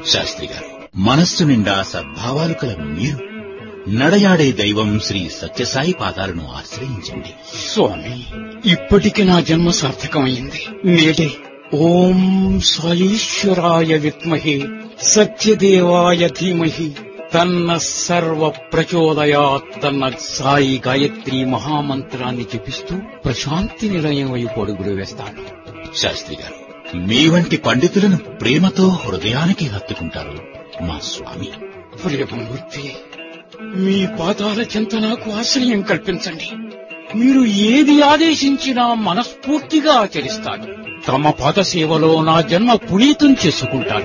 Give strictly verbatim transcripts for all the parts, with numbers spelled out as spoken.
శాస్త్రి గారు, మనస్సు నిండా సద్భావాలు కల మీరు నడయాడే దైవం శ్రీ సత్యసాయి పాదాలను ఆశ్రయించండి. స్వామి, ఇప్పటికి నా జన్మ సార్థకమైంది. నేడే ఓం సాయీశ్వరాయ విద్మహే సత్యదేవాయ ధీమహి తన్న సర్వ ప్రచోదయాత్ తన్న సాయి గాయత్రి మహామంత్రాన్ని జపిస్తూ ప్రశాంతి నిలయం వైపు అడుగులు వేస్తాను. శాస్త్రి గారు, మీ వంటి పండితులను ప్రేమతో హృదయానికి హత్తుకుంటారు మా స్వామి. ప్రియమూర్తి, మీ పాదాల చెంత నాకు ఆశ్రయం కల్పించండి. మీరు ఏది ఆదేశించినా మనస్ఫూర్తిగా ఆచరిస్తాను. తమ పాద సేవలో నా జన్మ పునీతం చేసుకుంటాను.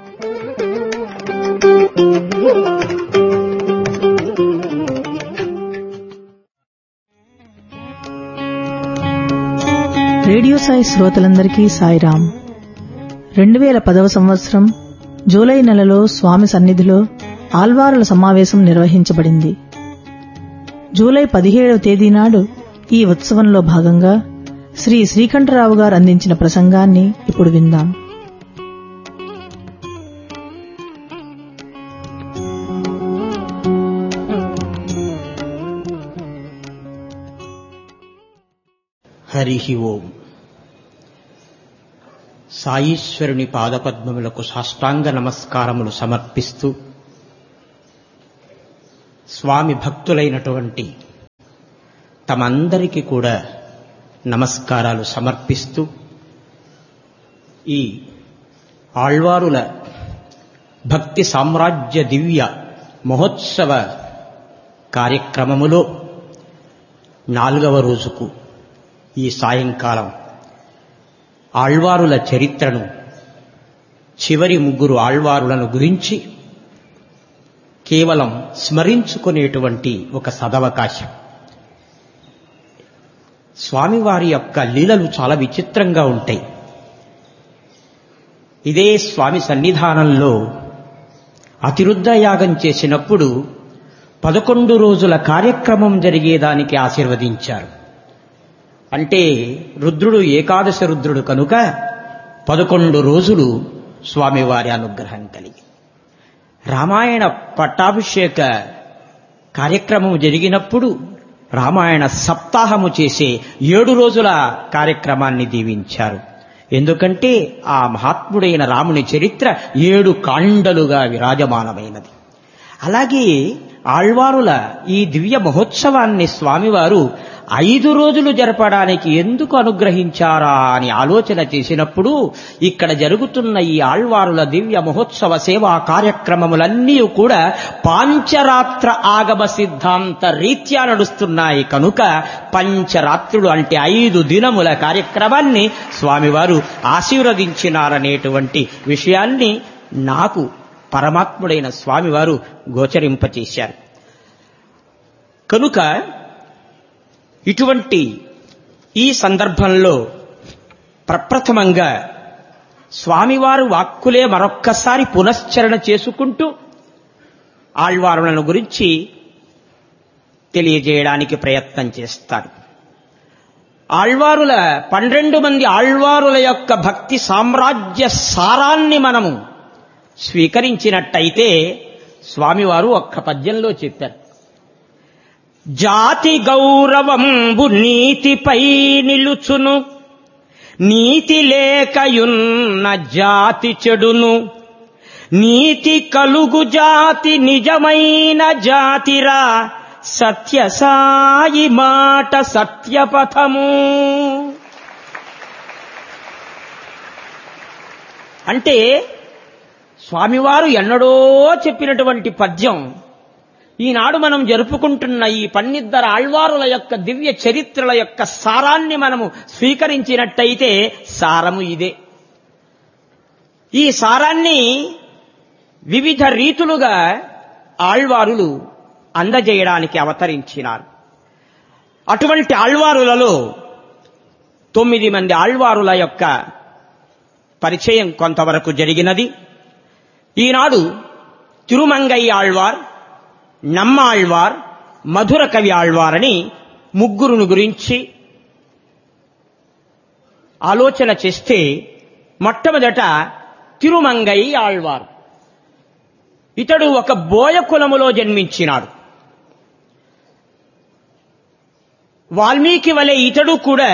రేడియో సాయి శ్రోతలందరికీ సాయిరాం. రెండు వేల పదవ సంవత్సరం జూలై నెలలో స్వామి సన్నిధిలో ఆల్వారుల సమావేశం నిర్వహించబడింది. జూలై పదిహేడవ తేదీ నాడు ఈ ఉత్సవంలో భాగంగా శ్రీ శ్రీకంఠరావు గారు అందించిన ప్రసంగాన్ని ఇప్పుడు విందాం. హరి ఓం. సాయీశ్వరుని పాదపద్మములకు సాష్టాంగ నమస్కారములు సమర్పిస్తూ, స్వామి భక్తులైనటువంటి తమందరికీ కూడా నమస్కారాలు సమర్పిస్తూ, ఈ ఆళ్వారుల భక్తి సామ్రాజ్య దివ్య మహోత్సవ కార్యక్రమములో నాలుగవ రోజుకు ఈ సాయంకాలం ఆళ్వారుల చరిత్రను, చివరి ముగ్గురు ఆళ్వారులను గురించి కేవలం స్మరించుకునేటువంటి ఒక సదవకాశం. స్వామివారి యొక్క లీలలు చాలా విచిత్రంగా ఉంటాయి. ఇదే స్వామి సన్నిధానంలో అతిరుద్ర యాగం చేసినప్పుడు పదకొండు రోజుల కార్యక్రమం జరిగేదానికి ఆశీర్వదించారు. అంటే రుద్రుడు ఏకాదశ రుద్రుడు కనుక పదకొండు రోజులు స్వామివారి అనుగ్రహం కలిగి, రామాయణ పట్టాభిషేక కార్యక్రమం జరిగినప్పుడు రామాయణ సప్తాహము చేసే ఏడు రోజుల కార్యక్రమాన్ని దీవించారు. ఎందుకంటే ఆ మహాత్ముడైన రాముని చరిత్ర ఏడు కాండలుగా విరాజమానమైనది. అలాగే ఆళ్వారుల ఈ దివ్య మహోత్సవాన్ని స్వామివారు ఐదు రోజులు జరపడానికి ఎందుకు అనుగ్రహించారా అని ఆలోచన చేసినప్పుడు, ఇక్కడ జరుగుతున్న ఈ ఆళ్వారుల దివ్య మహోత్సవ సేవా కార్యక్రమములన్నీ కూడా పాంచరాత్ర ఆగమ సిద్ధాంత రీత్యా నడుస్తున్నాయి కనుక పంచరాత్రులు అంటే ఐదు దినముల కార్యక్రమాన్ని స్వామివారు ఆశీర్వదించినారనేటువంటి విషయాన్ని నాకు పరమాత్ముడైన స్వామివారు గోచరింపచేశారు. కనుక ఇటువంటి ఈ సందర్భంలో ప్రప్రథమంగా స్వామివారు వాక్కులే మరొక్కసారి పునశ్చరణ చేసుకుంటూ ఆళ్వారులను గురించి తెలియజేయడానికి ప్రయత్నం చేస్తారు. ఆళ్వారుల పన్నెండు మంది ఆళ్వారుల యొక్క భక్తి సామ్రాజ్య సారాన్ని మనము స్వీకరించినట్టయితే స్వామివారు ఒక్క పద్యంలో చెప్పారు. జాతి గౌరవంబు నీతిపై నిలుచును, నీతి లేకయున్న జాతి చెడును, నీతి కలుగు జాతి నిజమైన జాతిరా, సత్యసాయి మాట సత్యపథము. అంటే స్వామివారు ఎన్నడో చెప్పినటువంటి పద్యం ఈనాడు మనం జరుపుకుంటున్న ఈ పన్నిద్దరు ఆళ్వారుల యొక్క దివ్య చరిత్రల యొక్క సారాన్ని మనము స్వీకరించినట్టయితే సారము ఇదే. ఈ సారాన్ని వివిధ రీతులుగా ఆళ్వారులు అందజేయడానికి అవతరించినారు. అటువంటి ఆళ్వారులలో తొమ్మిది మంది ఆళ్వారుల యొక్క పరిచయం కొంతవరకు జరిగినది. ఈనాడు తిరుమంగై ఆళ్వార్, నమ్మాళ్వార్, మధుర కవి ఆళ్వార్ అని ముగ్గురును గురించి ఆలోచన చేస్తే, మొట్టమొదట తిరుమంగై ఆళ్వార్. ఇతడు ఒక బోయ కులములో జన్మించినాడు. వాల్మీకి వలె ఇతడు కూడా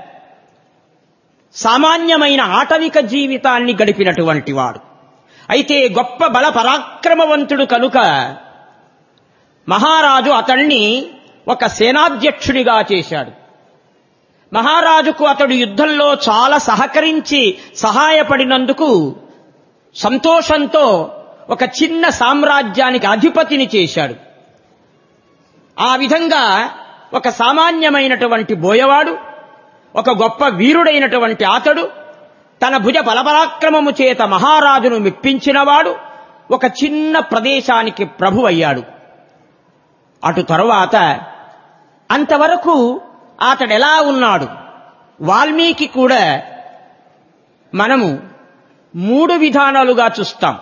సామాన్యమైన ఆటవిక జీవితాన్ని గడిపినటువంటి వాడు. అయితే గొప్ప బల పరాక్రమవంతుడు కనుక మహారాజు అతణ్ణి ఒక సేనాధ్యక్షుడిగా చేశాడు. మహారాజుకు అతడు యుద్ధంలో చాలా సహకరించి సహాయపడినందుకు సంతోషంతో ఒక చిన్న సామ్రాజ్యానికి అధిపతిని చేశాడు. ఆ విధంగా ఒక సామాన్యమైనటువంటి బోయవాడు, ఒక గొప్ప వీరుడైనటువంటి అతడు తన భుజ బలపరాక్రమము చేత మహారాజును మెప్పించినవాడు ఒక చిన్న ప్రదేశానికి ప్రభువయ్యాడు. అటు తరువాత అంతవరకు అతడెలా ఉన్నాడు? వాల్మీకి కూడా మనము మూడు విధానాలుగా చూస్తాం.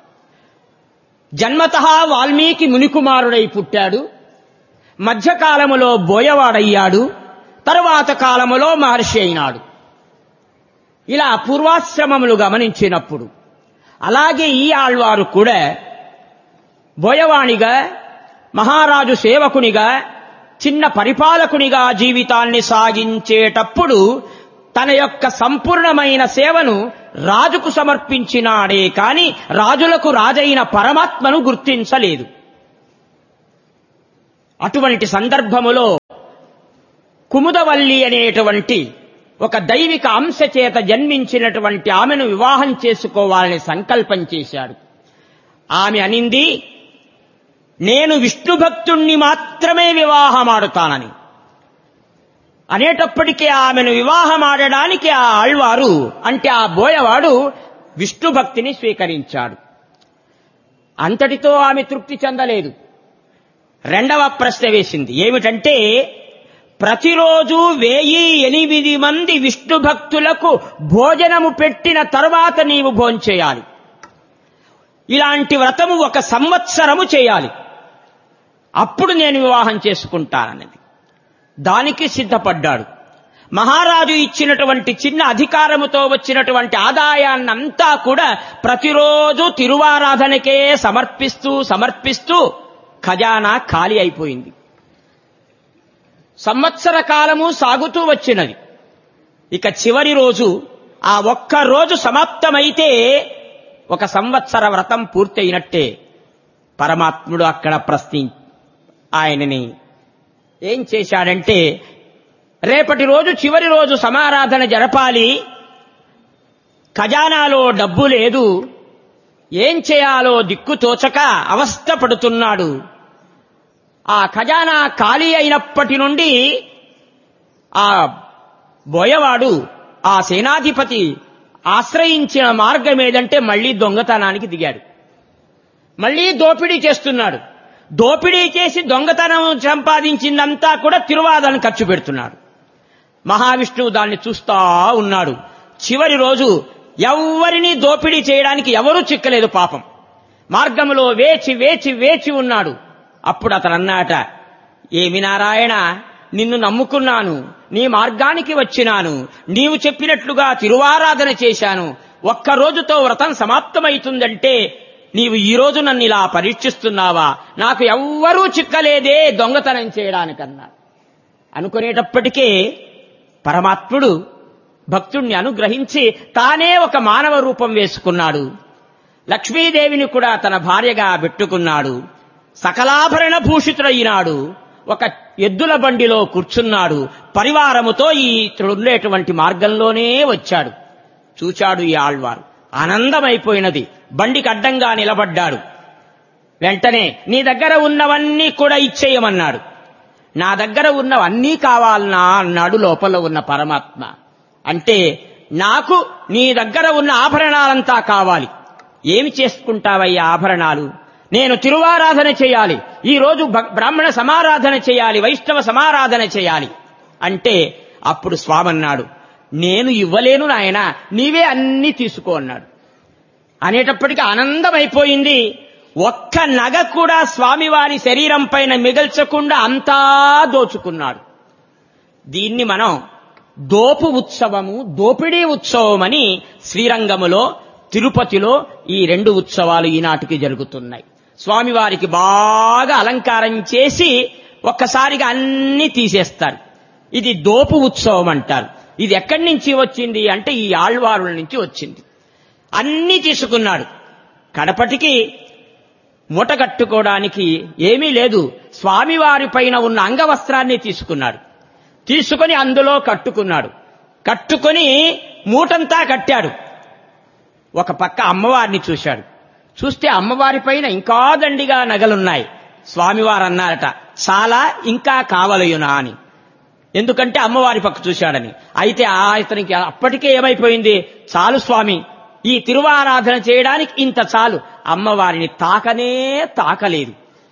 జన్మతః వాల్మీకి మునికుమారుడై పుట్టాడు, మధ్యకాలములో బోయవాడయ్యాడు, తరువాత కాలములో మహర్షి అయినాడు. ఇలా పూర్వాశ్రమములు గమనించినప్పుడు అలాగే ఈ ఆళ్వారు కూడా బోయవాణిగా, మహారాజు సేవకునిగా, చిన్న పరిపాలకునిగా జీవితాన్ని సాగించేటప్పుడు తన యొక్క సంపూర్ణమైన సేవను రాజుకు సమర్పించినాడే కాని రాజులకు రాజైన పరమాత్మను గుర్తించలేదు. అటువంటి సందర్భములో కుముదవల్లి అనేటువంటి ఒక దైవిక అంశ చేత జన్మించినటువంటి ఆమెను వివాహం చేసుకోవాలని సంకల్పం చేశాడు. ఆమె అనింది, నేను విష్ణు భక్తుణ్ణి మాత్రమే వివాహమాడుతానని. అనేటప్పటికీ ఆమెను వివాహమాడడానికి ఆ ఆళ్వారు అంటే ఆ బోయవాడు విష్ణు భక్తిని స్వీకరించాడు. అంతటితో ఆమె తృప్తి చెందలేదు. రెండవ ప్రశ్న వేసింది. ఏమిటంటే, ప్రతిరోజు వెయ్యి ఎనిమిది మంది విష్ణు భక్తులకు భోజనము పెట్టిన తరువాత నీవు భోంచేయాలి. ఇలాంటి వ్రతము ఒక సంవత్సరము చేయాలి. అప్పుడు నేను వివాహం చేసుకుంటానన్నది. దానికి సిద్ధపడ్డాడు. మహారాజు ఇచ్చినటువంటి చిన్న అధికారముతో వచ్చినటువంటి ఆదాయాన్నంతా కూడా ప్రతిరోజు తిరువారాధనకే సమర్పిస్తూ సమర్పిస్తూ ఖజానా ఖాళీ అయిపోయింది. సంవత్సర కాలము సాగుతూ వచ్చినది. ఇక చివరి రోజు ఆ ఒక్క రోజు సమాప్తమైతే ఒక సంవత్సర వ్రతం పూర్తయినట్టే. పరమాత్ముడు అక్కడ ప్రశ్ని ఆయనని ఏం చేశాడంటే, రేపటి రోజు చివరి రోజు సమారాధన జరపాలి, ఖజానాలో డబ్బు లేదు, ఏం చేయాలో దిక్కుతోచక అవస్థ పడుతున్నాడు. ఆ ఖజానా ఖాళీ అయినప్పటి నుండి ఆ బోయవాడు ఆ సేనాధిపతి ఆశ్రయించిన మార్గం ఏదంటే మళ్లీ దొంగతనానికి దిగాడు. మళ్లీ దోపిడీ చేస్తున్నాడు. దోపిడీ చేసి దొంగతనం సంపాదించిందంతా కూడా తిరువాదను ఖర్చు పెడుతున్నాడు. మహావిష్ణువు దాన్ని చూస్తా ఉన్నాడు. చివరి రోజు ఎవ్వరినీ దోపిడీ చేయడానికి ఎవరూ చిక్కలేదు పాపం. మార్గంలో వేచి వేచి వేచి ఉన్నాడు. అప్పుడు అతను అన్నాట, ఏమి నారాయణ, నిన్ను నమ్ముకున్నాను, నీ మార్గానికి వచ్చినాను, నీవు చెప్పినట్లుగా తిరువారాధన చేశాను, ఒక్క రోజుతో వ్రతం సమాప్తమైతుందంటే నీవు ఈ రోజు నన్ను ఇలా పరీక్షిస్తున్నావా? నాకు ఎవ్వరూ చిక్కలేదే దొంగతనం చేయడానికన్నా. అనుకునేటప్పటికే పరమాత్ముడు భక్తుణ్ణి అనుగ్రహించి తానే ఒక మానవ రూపం వేసుకున్నాడు. లక్ష్మీదేవిని కూడా తన భార్యగా పెట్టుకున్నాడు. సకలాభరణ భూషితుడైనాడు. ఒక ఎద్దుల బండిలో కూర్చున్నాడు. పరివారముతో ఈ ఉండేటువంటి మార్గంలోనే వచ్చాడు. చూచాడు ఈ ఆళ్వారు. ఆనందమైపోయినది. బండికి అడ్డంగా నిలబడ్డాడు. వెంటనే నీ దగ్గర ఉన్నవన్నీ కూడా ఇచ్చేయమన్నాడు. నా దగ్గర ఉన్నవన్నీ కావాలనా అన్నాడు లోపల ఉన్న పరమాత్మ. అంటే నాకు నీ దగ్గర ఉన్న ఆభరణాలంతా కావాలి. ఏమి చేసుకుంటావయ్యా ఆభరణాలు? నేను తిరువారాధన చేయాలి, ఈ రోజు బ్రాహ్మణ సమారాధన చేయాలి, వైష్ణవ సమారాధన చేయాలి అంటే అప్పుడు స్వామన్నాడు, నేను ఇవ్వలేను నాయన, నీవే అన్నీ తీసుకో అన్నాడు. అనేటప్పటికీ ఆనందమైపోయింది. ఒక్క నగ కూడా స్వామివారి శరీరం పైన మిగల్చకుండా అంతా దోచుకున్నాడు. దీన్ని మనం దోపు ఉత్సవము, దోపిడీ ఉత్సవం అని శ్రీరంగములో, తిరుపతిలో ఈ రెండు ఉత్సవాలు ఈనాటికి జరుగుతున్నాయి. స్వామివారికి బాగా అలంకారం చేసి ఒక్కసారిగా అన్ని తీసేస్తారు. ఇది దోపు ఉత్సవం అంటారు. ఇది ఎక్కడి నుంచి వచ్చింది అంటే ఈ ఆళ్వారుల నుంచి వచ్చింది. అన్ని తీసుకున్నాడు. కడపటికి మూట కట్టుకోవడానికి ఏమీ లేదు. స్వామివారి పైన ఉన్న అంగవస్త్రాన్ని తీసుకున్నాడు. తీసుకుని అందులో కట్టుకున్నాడు. కట్టుకొని మూటంతా కట్టాడు. ఒక పక్క అమ్మవారిని చూశాడు. చూస్తే అమ్మవారి పైన ఇంకా దండిగా నగలున్నాయి. స్వామివారు అన్నారట, చాలా ఇంకా కావలయునా అని. ఎందుకంటే అమ్మవారి పక్క చూశాడని. అయితే ఆ ఇతనికి అప్పటికే ఏమైపోయింది, చాలు స్వామి, ఈ తిరువారాధన చేయడానికి ఇంత చాలు. అమ్మవారిని తాకనే తాకలేదు.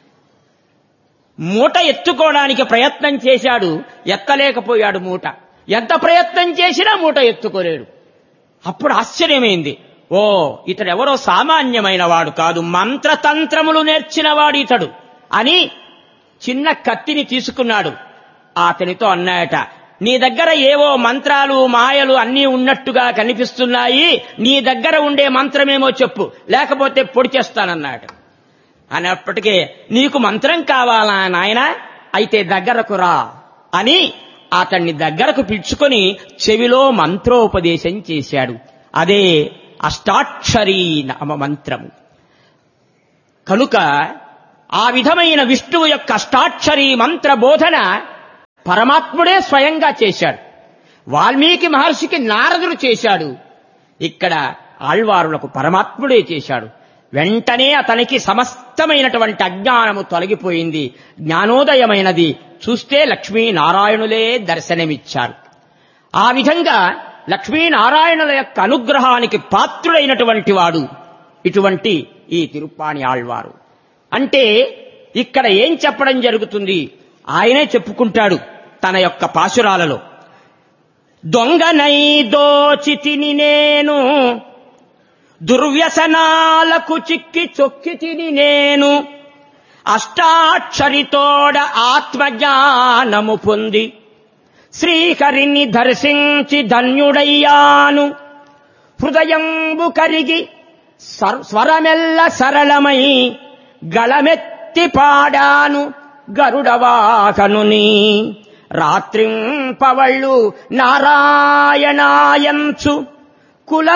మూట ఎత్తుకోవడానికి ప్రయత్నం చేశాడు, ఎత్తలేకపోయాడు మూట. ఎంత ప్రయత్నం చేసినా మూట ఎత్తుకోలేడు. అప్పుడు ఆశ్చర్యమైంది, ఓ ఇతడెవరో సామాన్యమైన వాడు కాదు, మంత్రతంత్రములు నేర్చినవాడు ఇతడు అని చిన్న కత్తిని తీసుకున్నాడు. అతనితో అన్నాయట, నీ దగ్గర ఏవో మంత్రాలు మాయలు అన్నీ ఉన్నట్టుగా కనిపిస్తున్నాయి, నీ దగ్గర ఉండే మంత్రమేమో చెప్పు, లేకపోతే పొడి చేస్తానన్నాడు. అన్నప్పటికీ, నీకు మంత్రం కావాలా నాయనా, అయితే దగ్గరకు రా అని అతన్ని దగ్గరకు పిలుచుకొని చెవిలో మంత్రోపదేశం చేశాడు. అదే అష్టాక్షరీ నామ మంత్రము. కనుక ఆ విధమైన విష్ణువు యొక్క అష్టాక్షరీ మంత్ర బోధన పరమాత్ముడే స్వయంగా చేశాడు. వాల్మీకి మహర్షికి నారదుడు చేశాడు. ఇక్కడ ఆళ్వారులకు పరమాత్ముడే చేశాడు. వెంటనే అతనికి సమస్తమైనటువంటి అజ్ఞానము తొలగిపోయింది, జ్ఞానోదయమైనది. చూస్తే లక్ష్మీనారాయణులే దర్శనమిచ్చారు. ఆ విధంగా లక్ష్మీనారాయణుల యొక్క అనుగ్రహానికి పాత్రుడైనటువంటి వాడు ఇటువంటి ఈ తిరుప్పాణి ఆళ్వారు. అంటే ఇక్కడ ఏం చెప్పడం జరుగుతుంది, ఆయనే చెప్పుకుంటాడు తన యొక్క పాశురాలలో. దొంగనై దోచితిని నేను, దుర్వ్యసనాలకు చిక్కి చొక్కితిని నేను, అష్టాక్షరితోడ ఆత్మజ్ఞానము పొంది శ్రీహరిని దర్శించి ధన్యుడయ్యాను. హృదయంబు కరిగి స్వరమెల్ల సరళమై గళమెత్తి పాడాను గరుడవాహనుని. రాత్రింపవళ్ళు నారాయణాయంచు కుల